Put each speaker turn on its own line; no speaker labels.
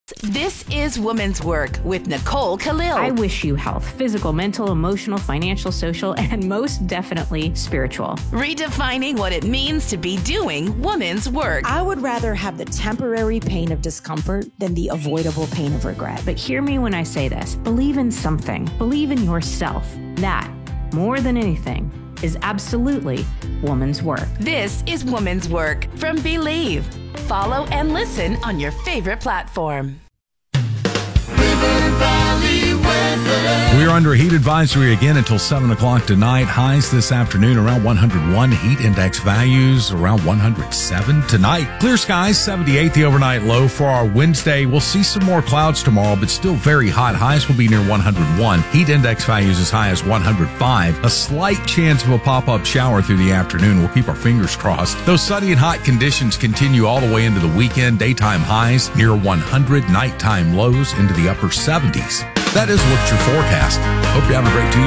This is Woman's Work with Nicole Khalil.
I wish you health, physical, mental, emotional, financial, social, and most definitely spiritual.
Redefining what it means to be doing woman's work.
I would rather have the temporary pain of discomfort than the avoidable pain of regret.
But hear me when I say this. Believe in something. Believe in yourself. That, more than anything, is absolutely woman's work.
This is Woman's Work from Believe. Follow and listen on your favorite platform.
We're under a heat advisory again until 7 o'clock tonight. Highs this afternoon around 101. Heat index values around 107 tonight. Clear skies, 78 the overnight low for our Wednesday. We'll see some more clouds tomorrow, but still very hot. Highs will be near 101. Heat index values as high as 105. A slight chance of a pop-up shower through the afternoon. We'll keep our fingers crossed. Those sunny and hot conditions continue all the way into the weekend. Daytime highs near 100. Nighttime lows into the upper 70s. That is what's your forecast. Hope you have a great Tuesday.